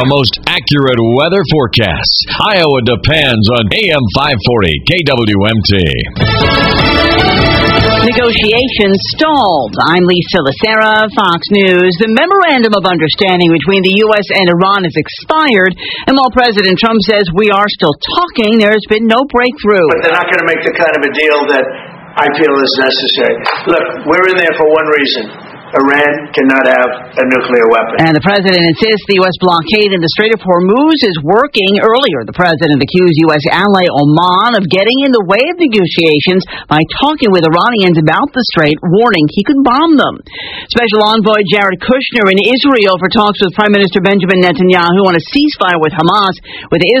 the most accurate weather forecasts. Iowa depends on AM 540 KWMT. Negotiations stalled. I'm Lisa Lacera, Fox News. The memorandum of understanding between the U.S. and Iran has expired, and while President Trump says we are still talking, there's been no breakthrough. But they're not going to make the kind of a deal that I feel is necessary. Look, we're in there for one reason. Iran cannot have a nuclear weapon. And the president insists the U.S. blockade in the Strait of Hormuz is working. Earlier, the president accused U.S. ally Oman of getting in the way of negotiations by talking with Iranians about the strait, warning he could bomb them. Special envoy Jared Kushner in Israel for talks with Prime Minister Benjamin Netanyahu on a ceasefire with Hamas, with